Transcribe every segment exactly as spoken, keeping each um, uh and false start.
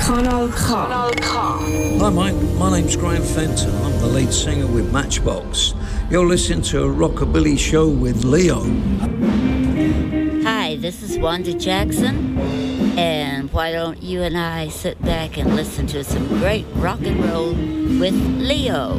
Kanal K. Kanal K. Hi mate, my name's Graham Fenton. I'm the lead singer with Matchbox. You're listening to a Rockabilly Show with Leo. Hi, this is Wanda Jackson, and why don't you and I sit back and listen to some great rock and roll with Leo.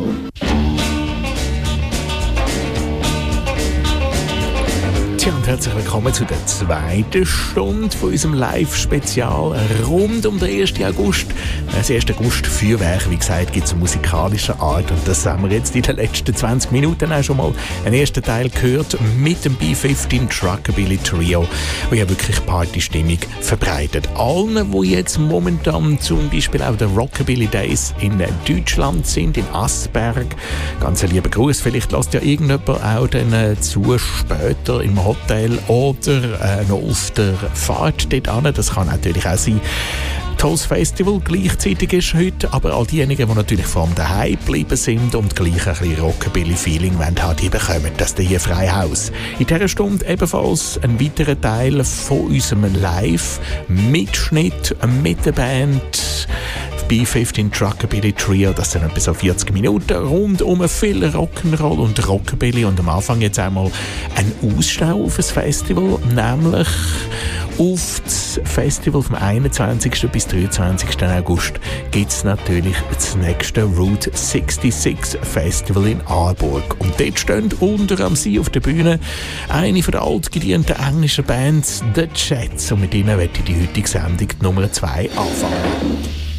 Und herzlich willkommen zu der zweiten Stunde von unserem Live-Spezial rund um den ersten August. Das erste August Feuerwerk, wie gesagt, gibt es musikalischer Art und das haben wir jetzt in den letzten zwanzig Minuten auch schon mal einen ersten Teil gehört mit dem B fünfzehn Truckabilly Trio, wo ja wirklich Partystimmung verbreitet. Allen, die jetzt momentan zum Beispiel auch den Rockabilly Days in Deutschland sind, in Asberg, ganz ein lieber Gruß, vielleicht lässt ja irgendjemand auch dann äh, zu später im Hotel oder äh, noch auf der Fahrt dort an. Das kann natürlich auch sein. Tolles Festival gleichzeitig ist heute, aber all diejenigen, die natürlich vor allem daheim geblieben sind und gleich ein bisschen Rockabilly-Feeling wollen haben, die bekommen das hier frei Haus. In dieser Stunde ebenfalls ein weiterer Teil von unserem Live-Mitschnitt mit der Band B fünfzehn Truckabilly Trio. Das sind etwa so vierzig Minuten rund um viel Rock'n'Roll und Rockabilly. Und am Anfang jetzt einmal ein Ausschau auf ein Festival, nämlich auf das Festival vom einundzwanzigsten bis dreiundzwanzigsten August gibt es natürlich das nächste Route sechsundsechzig Festival in Aarburg. Und dort stehen unter anderem sie auf der Bühne eine von der altgedienten englischen Bands, The Jets. Und mit ihnen werde ich die heutige Sendung Nummer zwei anfangen.